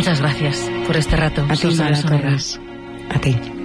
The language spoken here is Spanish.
Muchas gracias por este rato. A ti, Susana Mara Sonera. Torres. A ti.